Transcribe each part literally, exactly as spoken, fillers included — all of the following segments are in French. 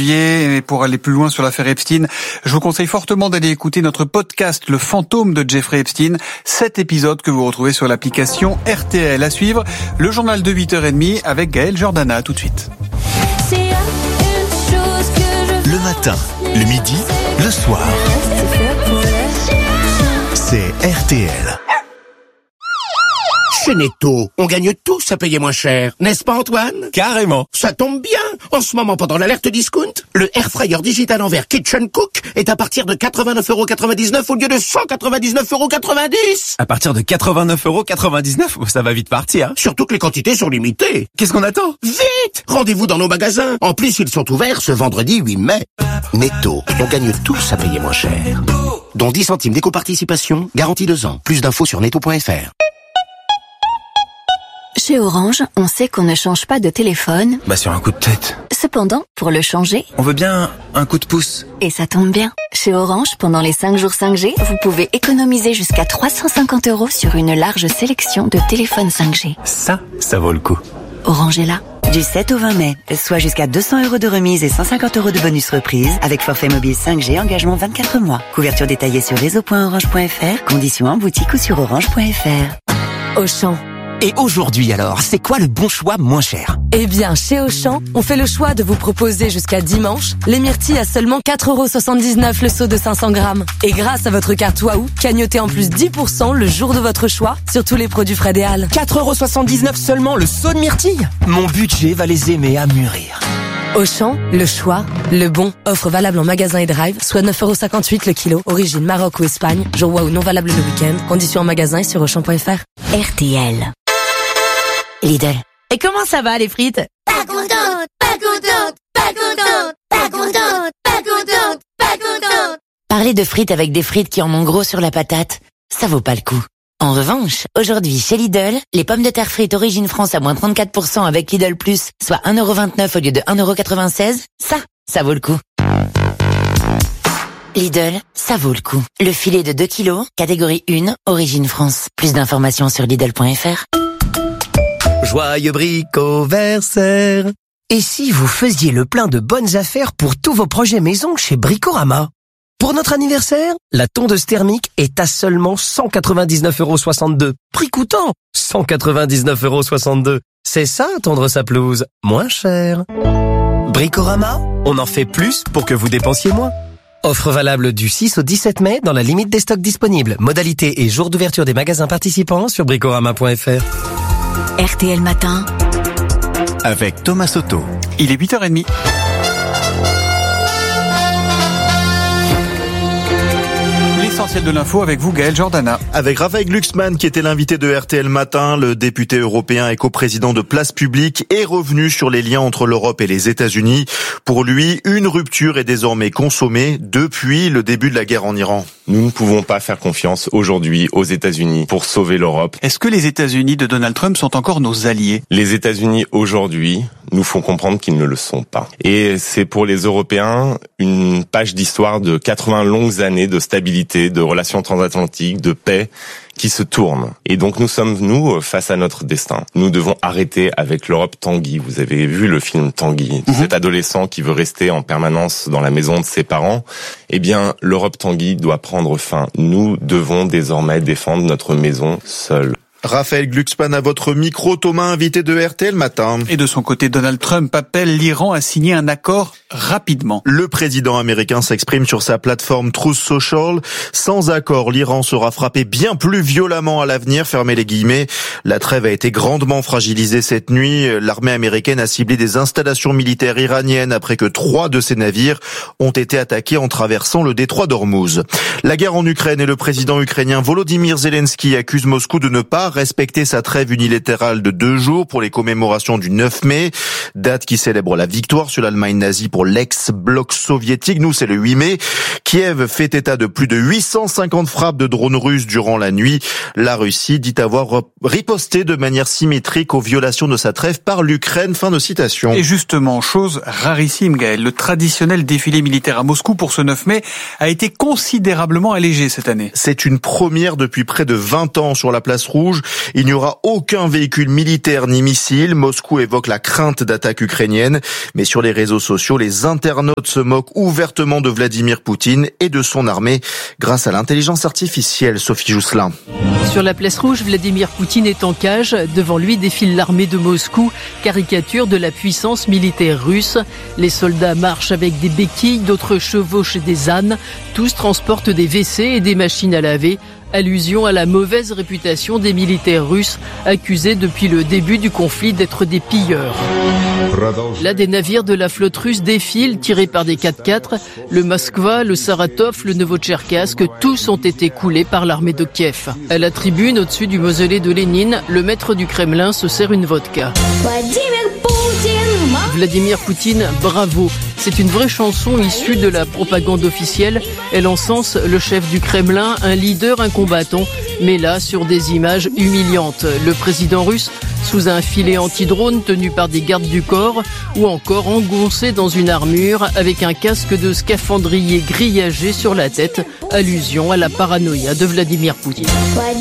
janvier. Et pour aller plus loin sur l'affaire Epstein, je vous conseille fortement d'aller écouter notre podcast Le fantôme de Jeffrey Epstein. Sept épisodes que vous retrouvez sur l'application R T L. À suivre, le journal de huit heures trente avec Gaël Jordana. Tout de suite. Le matin, le midi, le soir. C'est R T L. Chez Netto, on gagne tous à payer moins cher, n'est-ce pas Antoine? Carrément. Ça tombe bien. En ce moment, pendant l'alerte discount, le air fryer digital en verre Kitchen Cook est à partir de quatre-vingt-neuf euros quatre-vingt-dix-neuf au lieu de cent quatre-vingt-dix-neuf euros quatre-vingt-dix. À partir de quatre-vingt-neuf euros quatre-vingt-dix-neuf, ça va vite partir. Hein. Surtout que les quantités sont limitées. Qu'est-ce qu'on attend? Vite! Rendez-vous dans nos magasins. En plus, ils sont ouverts ce vendredi huit mai. Netto, on gagne tous à payer moins cher. Dont dix centimes d'éco-participation, garantie deux ans. Plus d'infos sur netto point f r. Chez Orange, on sait qu'on ne change pas de téléphone. Bah sur un coup de tête. Cependant, pour le changer, on veut bien un coup de pouce. Et ça tombe bien. Chez Orange, pendant les cinq jours cinq G, vous pouvez économiser jusqu'à trois cent cinquante euros sur une large sélection de téléphones cinq G. Ça, ça vaut le coup. Orange est là. Du sept au vingt mai, soit jusqu'à deux cents euros de remise et cent cinquante euros de bonus reprise avec forfait mobile cinq G, engagement vingt-quatre mois. Couverture détaillée sur réseau point orange point f r, conditions en boutique ou sur orange point f r. Auchan. Et aujourd'hui alors, c'est quoi le bon choix moins cher? Eh bien, chez Auchan, on fait le choix de vous proposer jusqu'à dimanche les myrtilles à seulement quatre euros soixante-dix-neuf le seau de cinq cents grammes. Et grâce à votre carte Waouh, cagnotez en plus dix pour cent le jour de votre choix sur tous les produits Fred et Al. quatre euros soixante-dix-neuf seulement le seau de myrtilles? Mon budget va les aimer à mûrir. Auchan, le choix, le bon. Offre valable en magasin et drive, soit neuf euros cinquante-huit le kilo. Origine Maroc ou Espagne. Jour Waouh non valable le week-end. Conditions en magasin et sur auchan point f r. R T L. Lidl. Et comment ça va les frites? Pas contente, pas contente, pas contente, pas contente, pas contente, pas contente. Parler de frites avec des frites qui en ont gros sur la patate, ça vaut pas le coup. En revanche, aujourd'hui chez Lidl, les pommes de terre frites origine France à moins trente-quatre pour cent avec Lidl Plus, soit un euro vingt-neuf au lieu de un euro quatre-vingt-seize, ça, ça vaut le coup. Lidl, ça vaut le coup. Le filet de deux kilos, catégorie un, origine France. Plus d'informations sur Lidl point f r. Joyeux bricoversaire. Et si vous faisiez le plein de bonnes affaires pour tous vos projets maison chez Bricorama? Pour notre anniversaire, la tondeuse thermique est à seulement cent quatre-vingt-dix-neuf euros soixante-deux. Prix coûtant cent quatre-vingt-dix-neuf euros soixante-deux. C'est ça, tondre sa pelouse, moins cher. Bricorama, on en fait plus pour que vous dépensiez moins. Offre valable du six au dix-sept mai dans la limite des stocks disponibles. Modalité et jour d'ouverture des magasins participants sur bricorama point f r. R T L Matin. Avec Thomas Soto. Il est huit heures trente. L'essentiel de l'info avec vous, Gaël Jordana. Avec Raphaël Glucksmann, qui était l'invité de R T L Matin, le député européen et coprésident de Place Publique est revenu sur les liens entre l'Europe et les États-Unis. Pour lui, une rupture est désormais consommée depuis le début de la guerre en Iran. Nous ne pouvons pas faire confiance aujourd'hui aux États-Unis pour sauver l'Europe. Est-ce que les États-Unis de Donald Trump sont encore nos alliés? Les États-Unis aujourd'hui nous font comprendre qu'ils ne le sont pas. Et c'est pour les Européens une page d'histoire de quatre-vingts longues années de stabilité, de relations transatlantiques, de paix qui se tourne. Et donc nous sommes, nous, face à notre destin. Nous devons arrêter avec l'Europe Tanguy. Vous avez vu le film Tanguy, mmh. cet adolescent qui veut rester en permanence dans la maison de ses parents. Eh bien, l'Europe Tanguy doit prendre fin. Nous devons désormais défendre notre maison seule. Raphaël Glucksmann à votre micro, Thomas, invité de R T L Matin. Et de son côté, Donald Trump appelle l'Iran à signer un accord rapidement. Le président américain s'exprime sur sa plateforme Truth Social. Sans accord, l'Iran sera frappé bien plus violemment à l'avenir, fermez les guillemets. La trêve a été grandement fragilisée cette nuit. L'armée américaine a ciblé des installations militaires iraniennes après que trois de ses navires ont été attaqués en traversant le détroit d'Ormuz. La guerre en Ukraine et le président ukrainien Volodymyr Zelensky accusent Moscou de ne pas respecter sa trêve unilatérale de deux jours pour les commémorations du neuf mai, date qui célèbre la victoire sur l'Allemagne nazie pour l'ex-bloc soviétique. Nous, c'est le huit mai. Kiev fait état de plus de huit cent cinquante frappes de drones russes durant la nuit. La Russie dit avoir riposté de manière symétrique aux violations de sa trêve par l'Ukraine. Fin de citation. Et justement, chose rarissime, Gaël, le traditionnel défilé militaire à Moscou pour ce neuf mai a été considérablement allégé cette année. C'est une première depuis près de vingt ans sur la place rouge. rouge. Il n'y aura aucun véhicule militaire ni missile. Moscou évoque la crainte d'attaque ukrainienne. Mais sur les réseaux sociaux, les internautes se moquent ouvertement de Vladimir Poutine et de son armée grâce à l'intelligence artificielle. Sophie Jousselin. Sur la place rouge, Vladimir Poutine est en cage. Devant lui défile l'armée de Moscou, caricature de la puissance militaire russe. Les soldats marchent avec des béquilles, d'autres chevauchent des ânes. Tous transportent des W C et des machines à laver. Allusion à la mauvaise réputation des militaires russes, accusés depuis le début du conflit d'être des pilleurs. Là, des navires de la flotte russe défilent, tirés par des quatre-quatre. Le Moskva, le Saratov, le Novotcherkassk, tous ont été coulés par l'armée de Kiev. À la tribune, au-dessus du mausolée de Lénine, le maître du Kremlin se sert une vodka. Vladimir Poutine, bravo. C'est une vraie chanson issue de la propagande officielle. Elle encense le chef du Kremlin, un leader, un combattant, mais là sur des images humiliantes. Le président russe sous un filet anti-drone tenu par des gardes du corps ou encore engoncé dans une armure avec un casque de scaphandrier grillagé sur la tête. Allusion à la paranoïa de Vladimir Poutine.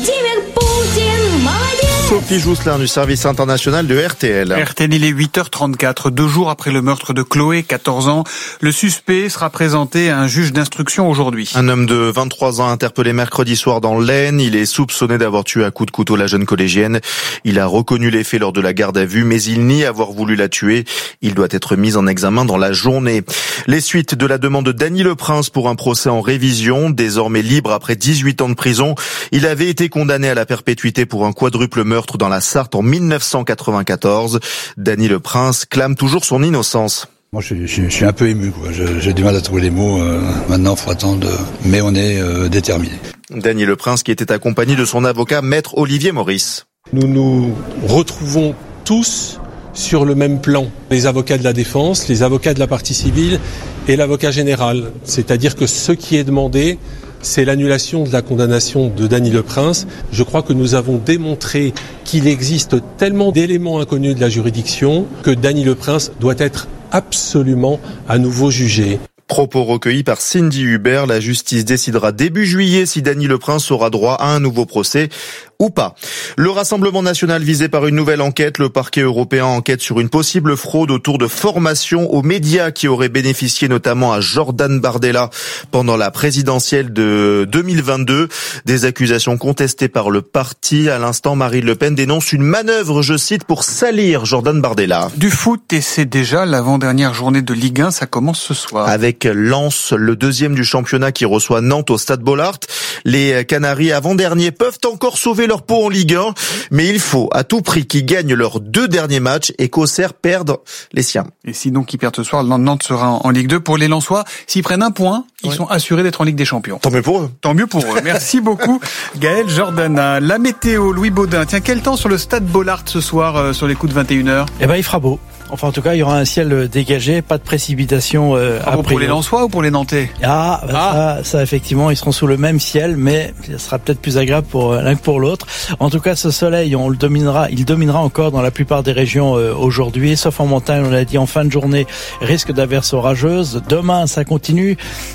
Sophie Jousselin du service international de R T L. R T L, il est huit heures trente-quatre. Deux jours après le meurtre de Chloé, quatorze ans, le suspect sera présenté à un juge d'instruction aujourd'hui. Un homme de vingt-trois ans interpellé mercredi soir dans l'Aisne. Il est soupçonné d'avoir tué à coups de couteau la jeune collégienne. Il a reconnu les faits lors de la garde à vue, mais il nie avoir voulu la tuer. Il doit être mis en examen dans la journée. Les suites de la demande de Dany Le Prince pour un procès en révision. Désormais libre après dix-huit ans de prison, il avait été condamné à la perpétuité pour un quadruple meurtre dans la Sarthe en mille neuf cent quatre-vingt-quatorze. Dany Le Prince clame toujours son innocence. Moi, je, je, je suis un peu ému, quoi. Je, j'ai du mal à trouver les mots. Euh, maintenant, il faut attendre, mais on est euh, déterminé. Dany Le Prince qui était accompagné de son avocat, maître Olivier Maurice. Nous nous retrouvons tous sur le même plan. Les avocats de la défense, les avocats de la partie civile et l'avocat général. C'est-à-dire que ce qui est demandé, c'est l'annulation de la condamnation de Dany Le Prince. Je crois que nous avons démontré qu'il existe tellement d'éléments inconnus de la juridiction que Dany Le Prince doit être absolument à nouveau jugé. Propos recueillis par Cindy Hubert. La justice décidera début juillet si Dany Le Prince aura droit à un nouveau procès ou pas. Le Rassemblement national visé par une nouvelle enquête. Le parquet européen enquête sur une possible fraude autour de formations aux médias qui auraient bénéficié notamment à Jordan Bardella pendant la présidentielle de deux mille vingt-deux. Des accusations contestées par le parti. À l'instant, Marine Le Pen dénonce une manœuvre, je cite, pour salir Jordan Bardella. Du foot, et c'est déjà l'avant-dernière journée de Ligue un, ça commence ce soir. Avec Lens, le deuxième du championnat qui reçoit Nantes au Stade Bollaert. Les Canaries avant-derniers peuvent encore sauver leur peau en Ligue un, mais il faut à tout prix qu'ils gagnent leurs deux derniers matchs et qu'Auxerre perde les siens. Et si donc ils perdent ce soir, Nantes sera en Ligue deux. Pour les Lensois, s'ils prennent un point, ils ouais. sont assurés d'être en Ligue des Champions. Tant mieux pour eux. Tant mieux pour eux. Merci beaucoup Gaël Jordana. La météo, Louis Baudin. Tiens, quel temps sur le Stade Bollaert ce soir euh, sur les coups de vingt et une heures? Eh ben, il fera beau. Enfin, en tout cas, il y aura un ciel dégagé, pas de précipitation. Euh, ah, pour les Lensois ou pour les Nantais? Ah, bah ah. Ça, ça, effectivement, ils seront sous le même ciel, mais ça sera peut-être plus agréable pour l'un que pour l'autre. En tout cas, ce soleil, on le dominera, il dominera encore dans la plupart des régions euh, aujourd'hui, sauf en montagne. On l'a dit, en fin de journée, risque d'averses orageuses. Demain, ça continue.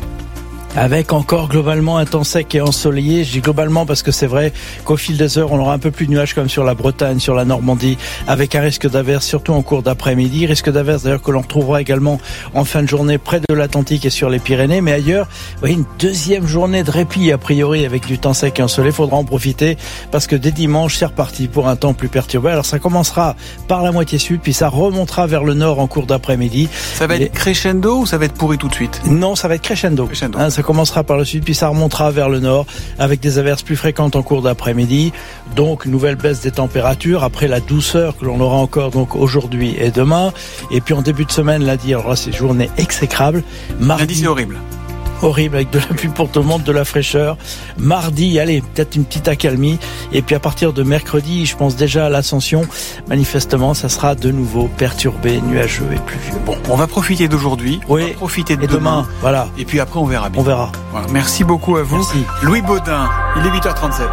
Avec encore globalement un temps sec et ensoleillé. Je dis globalement parce que c'est vrai qu'au fil des heures, on aura un peu plus de nuages comme sur la Bretagne, sur la Normandie, avec un risque d'averse surtout en cours d'après-midi. Risque d'averse d'ailleurs que l'on retrouvera également en fin de journée près de l'Atlantique et sur les Pyrénées. Mais ailleurs, vous voyez, une deuxième journée de répit a priori avec du temps sec et ensoleillé. Il faudra en profiter parce que dès dimanche, c'est reparti pour un temps plus perturbé. Alors ça commencera par la moitié sud, puis ça remontera vers le nord en cours d'après-midi. Ça va être et... crescendo ou ça va être pourri tout de suite? Non, ça va être crescendo. crescendo. Hein, ça commencera par le sud, puis ça remontera vers le nord avec des averses plus fréquentes en cours d'après-midi. Donc, une nouvelle baisse des températures après la douceur que l'on aura encore donc aujourd'hui et demain. Et puis, en début de semaine, lundi, alors là, c'est journée exécrable. Mardi, lundi, c'est horrible. Horrible, avec de la pluie pour tout le monde, de la fraîcheur. Mardi, allez, peut-être une petite accalmie. Et puis à partir de mercredi, je pense déjà à l'Ascension. Manifestement, ça sera de nouveau perturbé, nuageux et pluvieux. Bon, on va profiter d'aujourd'hui. Oui. On va profiter de et demain. demain. Voilà. Et puis après, on verra bien. On verra. Voilà. Merci beaucoup à vous. Merci. Louis Baudin, il est huit heures trente-sept.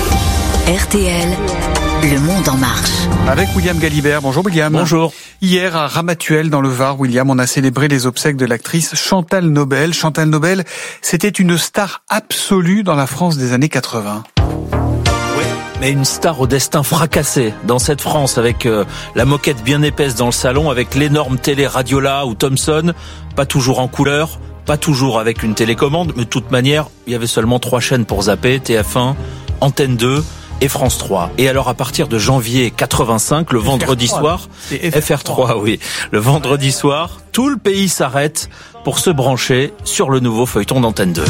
R T L, le monde en marche. Avec William Galibert. Bonjour William. Bonjour. Hier à Ramatuelle dans le Var, William, on a célébré les obsèques de l'actrice Chantal Nobel. Chantal Nobel, c'était une star absolue dans la France des années quatre-vingts. Mais une star au destin fracassé dans cette France, avec euh, la moquette bien épaisse dans le salon, avec l'énorme télé Radiola ou Thomson, pas toujours en couleur, pas toujours avec une télécommande, mais de toute manière, il y avait seulement trois chaînes pour zapper, T F un, Antenne deux et France trois. Et alors à partir de janvier quatre-vingt-cinq, le vendredi soir, F R trois, oui, le vendredi soir, tout le pays s'arrête pour se brancher sur le nouveau feuilleton d'Antenne deux.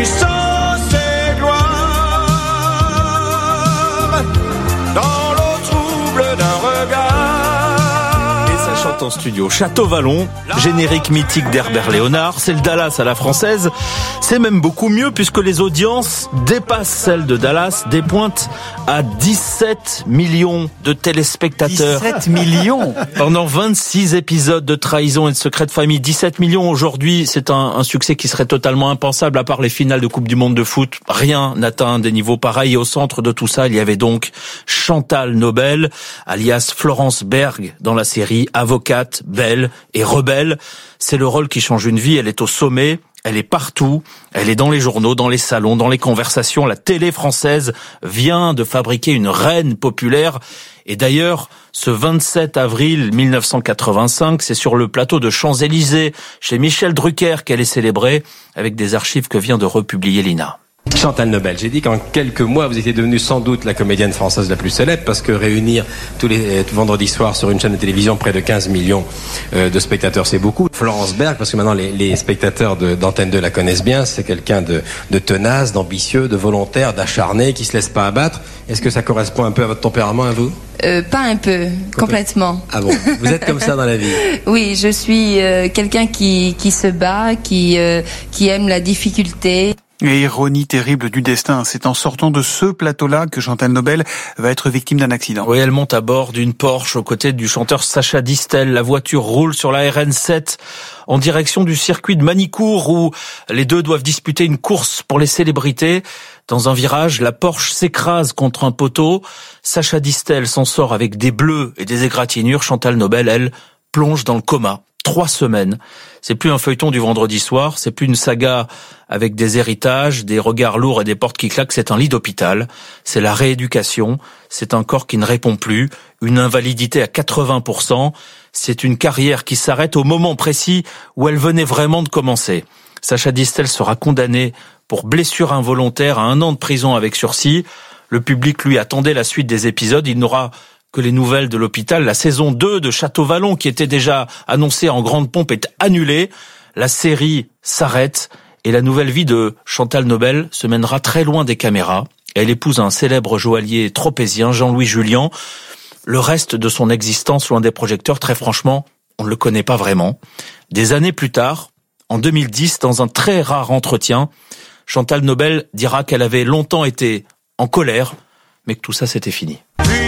En studio, Château Vallon, générique mythique d'Herbert Léonard, c'est le Dallas à la française, c'est même beaucoup mieux puisque les audiences dépassent celles de Dallas, dépointent à dix-sept millions de téléspectateurs. dix-sept millions Pendant vingt-six épisodes de trahison et de secret de famille, dix-sept millions aujourd'hui, c'est un, un succès qui serait totalement impensable à part les finales de Coupe du Monde de foot. Rien n'atteint des niveaux pareils et au centre de tout ça, il y avait donc Chantal Nobel, alias Florence Berg dans la série Avocate, belle et rebelle. C'est le rôle qui change une vie, elle est au sommet, elle est partout, elle est dans les journaux, dans les salons, dans les conversations. La télé française vient de fabriquer une reine populaire. Et d'ailleurs, ce vingt-sept avril mille neuf cent quatre-vingt-cinq, c'est sur le plateau de Champs-Élysées, chez Michel Drucker, qu'elle est célébrée, avec des archives que vient de republier l'I N A. Chantal Nobel, j'ai dit qu'en quelques mois, vous étiez devenue sans doute la comédienne française la plus célèbre, parce que réunir tous les vendredis soirs sur une chaîne de télévision près de quinze millions euh, de spectateurs, c'est beaucoup. Florence Berg, parce que maintenant les, les spectateurs de, d'Antenne deux la connaissent bien, c'est quelqu'un de, de tenace, d'ambitieux, de volontaire, d'acharné, qui se laisse pas abattre. Est-ce que ça correspond un peu à votre tempérament, à vous ? Euh, pas un peu, complètement. Ah bon ? Vous êtes comme ça dans la vie ? Oui, je suis euh, quelqu'un qui, qui se bat, qui, euh, qui aime la difficulté. Et ironie terrible du destin, c'est en sortant de ce plateau-là que Chantal Nobel va être victime d'un accident. Oui, elle monte à bord d'une Porsche aux côtés du chanteur Sacha Distel. La voiture roule sur la R N sept en direction du circuit de Manicourt où les deux doivent disputer une course pour les célébrités. Dans un virage, la Porsche s'écrase contre un poteau. Sacha Distel s'en sort avec des bleus et des égratignures. Chantal Nobel, elle, plonge dans le coma. Trois semaines. C'est plus un feuilleton du vendredi soir, c'est plus une saga avec des héritages, des regards lourds et des portes qui claquent, c'est un lit d'hôpital, c'est la rééducation, c'est un corps qui ne répond plus, une invalidité à quatre-vingts pour cent, c'est une carrière qui s'arrête au moment précis où elle venait vraiment de commencer. Sacha Distel sera condamné pour blessure involontaire à un an de prison avec sursis. Le public, lui, attendait la suite des épisodes, il n'aura que les nouvelles de l'hôpital. La saison deux de Château Vallon, qui était déjà annoncée en grande pompe, est annulée. La série s'arrête et la nouvelle vie de Chantal Nobel se mènera très loin des caméras. Elle épouse un célèbre joaillier tropézien, Jean-Louis Jullian. Le reste de son existence loin des projecteurs, très franchement, on ne le connaît pas vraiment. Des années plus tard, en deux mille dix, dans un très rare entretien, Chantal Nobel dira qu'elle avait longtemps été en colère, mais que tout ça c'était fini.